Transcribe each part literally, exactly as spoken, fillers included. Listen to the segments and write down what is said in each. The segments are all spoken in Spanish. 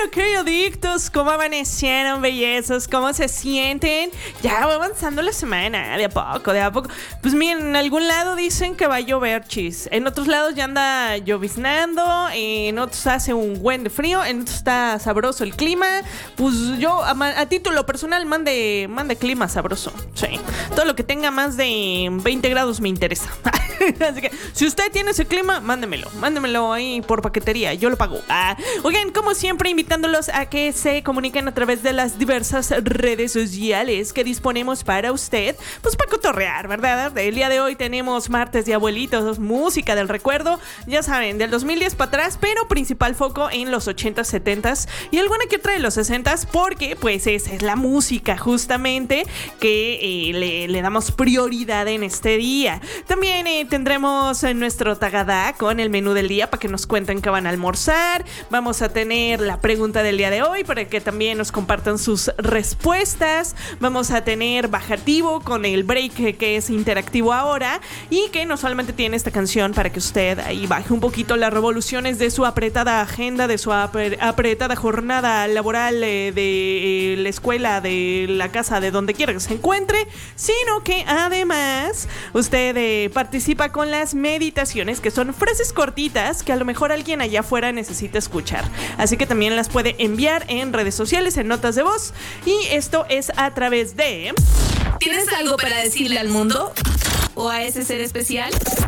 Bueno, queridos, ¿cómo amanecieron, bellezos? ¿Cómo se sienten? Ya va avanzando la semana, de a poco, de a poco. Pues miren, en algún lado dicen que va a llover, chis. En otros lados ya anda lloviznando, en otros hace un buen de frío, en otros está sabroso el clima. Pues yo, a, a título personal, mande, mande clima sabroso. Sí. Todo lo que tenga más de veinte grados me interesa. Así que, si usted tiene ese clima, mándemelo. Mándemelo ahí por paquetería, yo lo pago. Ah, oigan, como siempre, invitándolos a que se comuniquen a través de las diversas redes sociales que disponemos para usted, pues para cotorrear, ¿verdad? El día de hoy tenemos martes de abuelitos, música del recuerdo, ya saben, del dos mil diez para atrás, pero principal foco en los ochentas, setentas y alguna que otra de los sesentas, porque pues esa es la música justamente que eh, le, le damos prioridad en este día. También eh, tendremos eh, nuestro tagadá con el menú del día para que nos cuenten qué van a almorzar. Vamos a tener la pregunta del día de hoy para que también nos compartan sus respuestas. Vamos a tener bajativo con el break que es interactivo ahora y que no solamente tiene esta canción para que usted ahí baje un poquito las revoluciones de su apretada agenda, de su apre- apretada jornada laboral, eh, de eh, la escuela, de la casa, de donde quiera que se encuentre, sino que además usted eh, participa con las meditaciones, que son frases cortitas que a lo mejor alguien allá afuera necesita escuchar. Así que también las puede enviar en redes sociales, en notas de voz, y esto es a través de... ¿Tienes algo para decirle al mundo? ¿O a ese ser especial?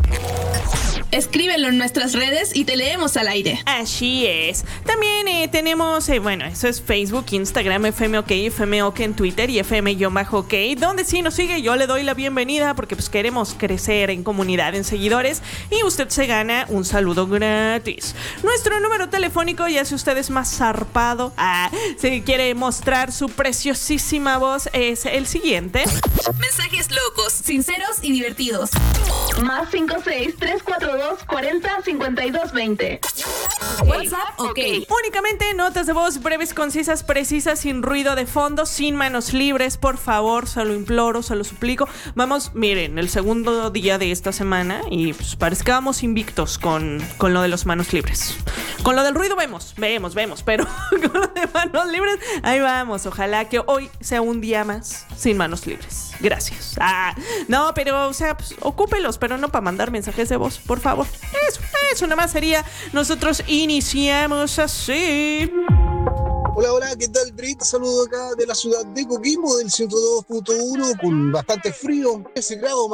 Escríbelo en nuestras redes y te leemos al aire. Así es. También eh, tenemos, eh, bueno, eso es Facebook, Instagram, F M OK, F M OK en Twitter y F M-OK, donde si nos sigue yo le doy la bienvenida porque pues queremos crecer en comunidad, en seguidores, y usted se gana un saludo gratis. Nuestro número telefónico, ya si usted es más zarpado, ah, si quiere mostrar su preciosísima voz, es el siguiente. Mensajes locos, sinceros y divertidos. Más cinco seis tres cuatro dos cuarenta cincuenta y dos veinte. WhatsApp, ok. Únicamente notas de voz breves, concisas, precisas, sin ruido de fondo, sin manos libres, por favor, se lo imploro, se lo suplico. Vamos, miren, el segundo día de esta semana y pues parece que vamos invictos con, con lo de los manos libres. Con lo del ruido vemos, vemos, vemos, pero con lo de manos libres, ahí vamos. Ojalá que hoy sea un día más sin manos libres. Gracias. Ah, no, pero, o sea, pues, ocúpelos, pero no para mandar mensajes de voz, por favor. Eso, eso nada más sería. Nosotros iniciamos así. Hola, hola, ¿qué tal, Brit? Saludo acá de la ciudad de Coquimbo, del ciento dos punto uno, con bastante frío, ese grado